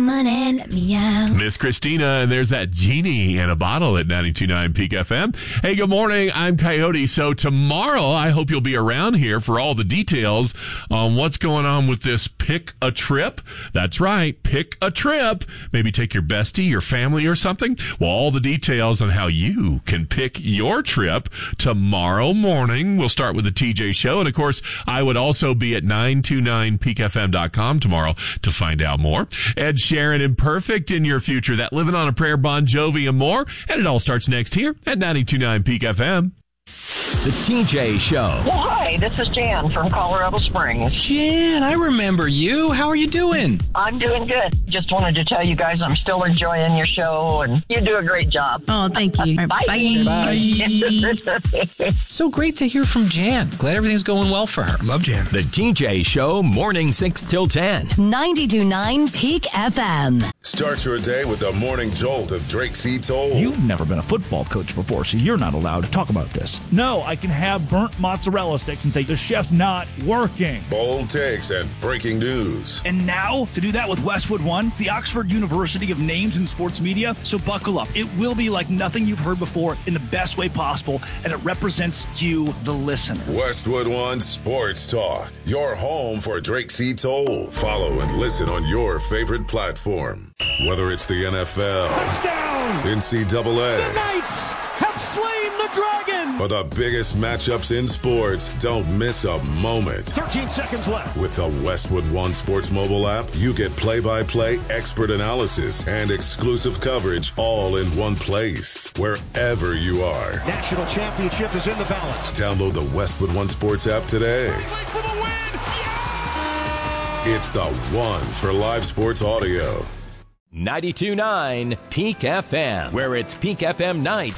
money, let me out. Miss Christina, and there's that genie in a bottle at 92.9 Peak FM. Hey, good morning. I'm Coyote. So tomorrow, I hope you'll be around here for all the details on what's going on with this Pick a Trip. That's right, pick a trip. Maybe take your bestie, your family, or something. Well, all the details on how you can pick your trip tomorrow morning. We'll start with the TJ Show. And, of course, I would also be at 929peakfm.com tomorrow to find out more. Ed Sheeran and Perfect in your future. That Living on a Prayer, Bon Jovi, and more. And it all starts next here at 92.9 Peak FM. The TJ Show. Well, hi, this is Jan from Colorado Springs. Jan, I remember you. How are you doing? I'm doing good. Just wanted to tell you guys I'm still enjoying your show, and you do a great job. Oh, thank you. Bye. Bye. So great to hear from Jan. Glad everything's going well for her. Love Jan. The TJ Show, morning 6 till 10. 92.9 Peak FM. Start your day with the morning jolt of Drake C. Toll. You've never been a football coach before, so you're not allowed to talk about this. No, I can have burnt mozzarella sticks and say the chef's not working. Bold takes and breaking news. And now, to do that with Westwood One, the Oxford University of names in sports media. So buckle up. It will be like nothing you've heard before in the best way possible, and it represents you, the listener. Westwood One Sports Talk, your home for Drake C. Toll. Follow and listen on your favorite platform. Whether it's the NFL, Touchdown! NCAA, The Knights have slain the dragon! or the biggest matchups in sports, don't miss a moment. 13 seconds left. With the Westwood One Sports mobile app, you get play-by-play expert analysis and exclusive coverage all in one place, wherever you are. National championship is in the balance. Download the Westwood One Sports app today. For the win! It's the one for live sports audio. 92.9 Peak FM, where it's Peak FM nights.